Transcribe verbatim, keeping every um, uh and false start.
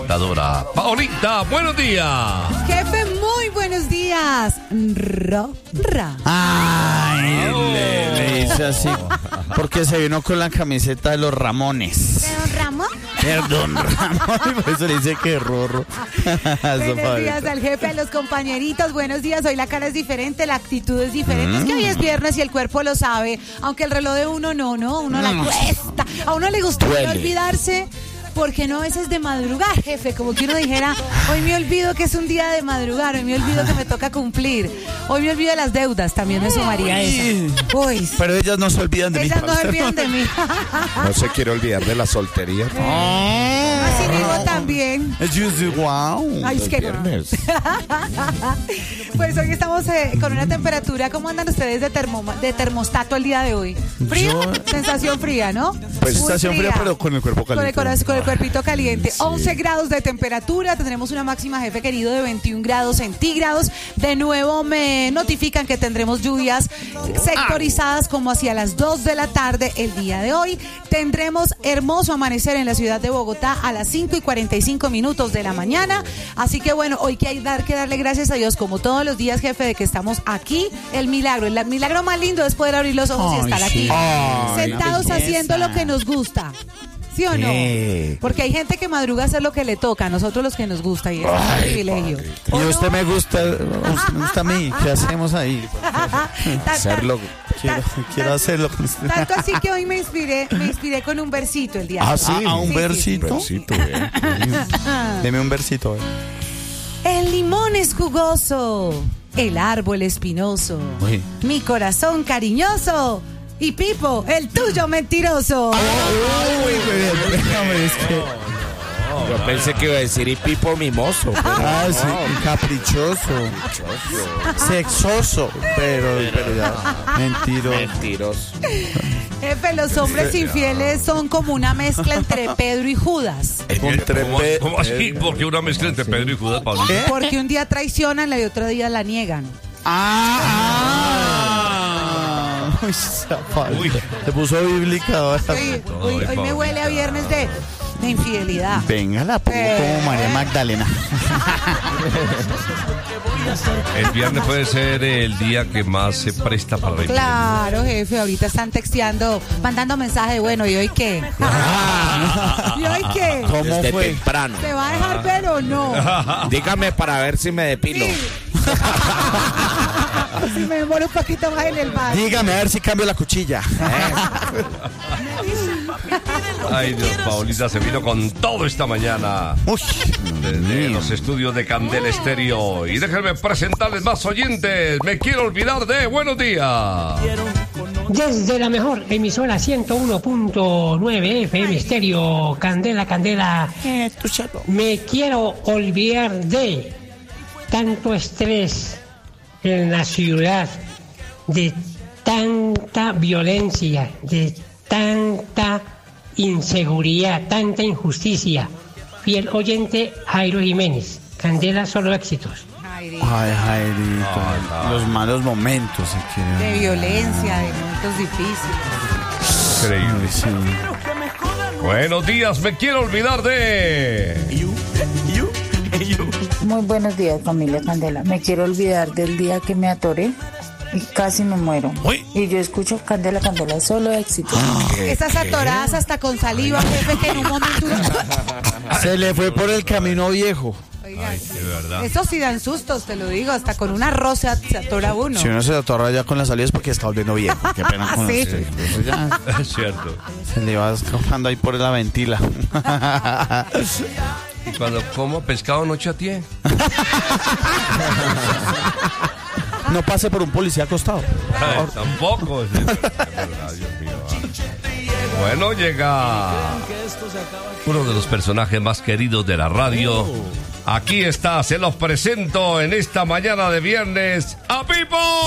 presentadora. Paolita, buenos días. Jefe, muy buenos días. Ro, ra. Ay, oh. le, le hice así. Porque se vino con la camiseta de los Ramones. ¿De don Ramón? Perdón, Ramón. Y por eso le dice que rorro. Buenos días al jefe, a los compañeritos. Buenos días. Hoy la cara es diferente, la actitud es diferente. Mm. Es que hoy es viernes y el cuerpo lo sabe. Aunque el reloj de uno no, ¿no? Uno mm. la cuesta. A uno le gusta olvidarse. Porque no a veces de madrugar, jefe, como que uno dijera, hoy me olvido que es un día de madrugar, hoy me olvido que me toca cumplir, hoy me olvido de las deudas, también me sumaría esa. Uy. Pero ellas no se olvidan de mí. Ellas no se olvidan de mí. No se quiere olvidar de la soltería. Oh. Así mismo también. Wow. Ay, es que viernes. Pues hoy estamos eh, con una temperatura, ¿cómo andan ustedes de, termo, de termostato el día de hoy? ¿Frío? Yo... Sensación fría, ¿no? Pues Muy sensación fría. fría, pero con el cuerpo caliente. Con el, con el cuerpito caliente. Sí. once grados de temperatura, tendremos una máxima, jefe querido, de veintiún grados centígrados. De nuevo me notifican que tendremos lluvias sectorizadas como hacia las dos de la tarde el día de hoy. Tendremos hermoso amanecer en la ciudad de Bogotá a las cinco y cuarenta y cinco minutos de la mañana. Así que bueno, hoy que hay dar, que darle gracias a Dios, como todos los días, jefe, de que estamos aquí. El milagro, el milagro más lindo es poder abrir los ojos Ay, y estar aquí, sí. Ay, sentados haciendo lo que nos gusta. ¿Sí o no? Sí. Porque hay gente que madruga a hacer lo que le toca, a nosotros los que nos gusta, y es un privilegio. Y a usted no? me gusta, me gusta a mí, ¿qué hacemos ahí? Hacerlo, quiero, quiero hacerlo. Tanto así que hoy me inspiré, me inspiré con un versito el día de hoy. ¿Ah, sí? ¿A un sí, versito? Sí. versito eh. Deme un versito. Eh. El limón es jugoso, el árbol espinoso, Uy. mi corazón cariñoso. Y Pipo, el tuyo mentiroso. Oh, uy, déjame, es que... Yo pensé que iba a decir y Pipo mimoso. Pero... Ah, sí, oh. caprichoso. Caprichoso. Sexoso. Pero, pero ya. Mentiroso. Mentiroso. Jefe, los hombres infieles son como una mezcla entre Pedro y Judas. Entre ¿Cómo, Pe- ¿Cómo así? ¿Por qué una mezcla entre Pedro y Judas, Pablo? Porque un día traicionan y otro día la niegan. Ah, ah. Uy, Uy, se puso bíblica ahora. Sí, hoy, hoy me huele a viernes de, de infidelidad. Venga, la pongo eh, como María Magdalena. El viernes puede ser el día que más se presta para reír. Claro, jefe, ahorita están texteando, mandando mensajes, bueno, ¿y hoy qué? ¿Y hoy qué? ¿Cómo Desde fue? temprano. ¿Se va a dejar ver o no? Dígame para ver si me depilo. Sí. Si me demoro un poquito más en el baño. Dígame a ver si cambio la cuchilla. Ay, Dios, Paulita se vino con todo esta mañana. Uy, desde los estudios de Candela Estéreo. Y déjenme presentarles más oyentes. Me quiero olvidar de buenos días. Desde la mejor emisora ciento uno punto nueve F M Estéreo, Candela, Candela. Eh, tu chato. Me quiero olvidar de tanto estrés en la ciudad, de tanta violencia, de tanta inseguridad, tanta injusticia. Fiel oyente, Jairo Jiménez. Candela, solo éxitos. Ay, Jairito. Oh, no. Los malos momentos. De violencia, de momentos difíciles. Increíble. Sí. Buenos días, me quiero olvidar de... Muy buenos días, familia Candela. Me quiero olvidar del día que me atoré y casi me muero. Uy. Y yo escucho Candela, Candela, solo éxito. Ah, esas atoradas hasta con saliva, jefe, que en un momento... Se le fue por el camino viejo. Oiga, Ay, de verdad. Eso sí dan sustos, te lo digo, hasta con una rosa se atora uno. Si uno se atora ya con las salidas es porque está volviendo viejo. Qué pena con ¿Sí? usted. Eso ya es cierto. Se le va escapando ahí por la ventila. Y cuando como pescado no chateé. No pase por un policía acostado. Ay, tampoco. Es verdad, Dios mío. Bueno, llega uno de los personajes más queridos de la radio. Aquí está, se los presento en esta mañana de viernes a Pipo.